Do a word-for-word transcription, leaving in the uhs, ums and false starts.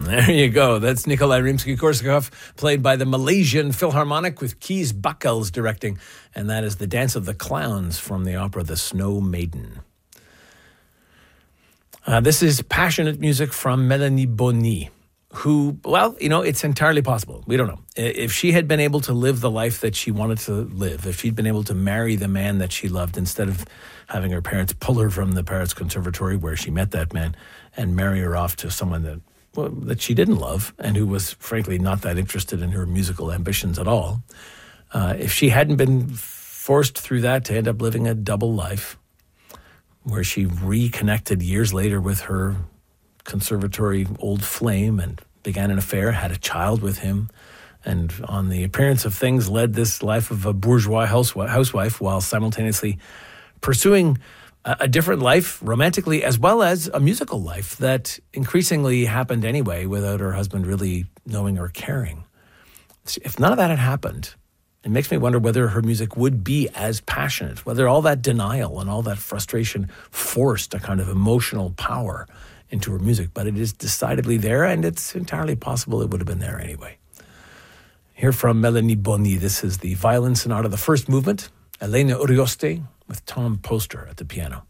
There you go. That's Nikolai Rimsky-Korsakov, played by the Malaysian Philharmonic with Kees Buckels directing. And that is the Dance of the Clowns from the opera The Snow Maiden. Uh, this is passionate music from Melanie Bonny, who, well, you know, it's entirely possible. We don't know. If she had been able to live the life that she wanted to live, if she'd been able to marry the man that she loved instead of having her parents pull her from the Paris Conservatory where she met that man and marry her off to someone that well, that she didn't love and who was, frankly, not that interested in her musical ambitions at all. Uh, if she hadn't been forced through that to end up living a double life where she reconnected years later with her conservatory old flame and began an affair, had a child with him, and on the appearance of things led this life of a bourgeois housewife while simultaneously pursuing a different life romantically as well as a musical life that increasingly happened anyway without her husband really knowing or caring. If none of that had happened, it makes me wonder whether her music would be as passionate, whether all that denial and all that frustration forced a kind of emotional power into her music. But it is decidedly there, and it's entirely possible it would have been there anyway. Here from Melanie Bonny, this is the Violin Sonata, the first movement, Elena Urioste, with Tom Poster at the piano.